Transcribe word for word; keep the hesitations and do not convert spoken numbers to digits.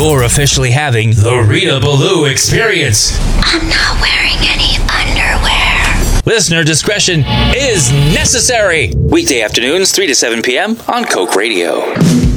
you're officially having the Rita Ballou experience. I'm not wearing any underwear. Listener discretion is necessary. Weekday afternoons, three to seven p.m. on Coke Radio.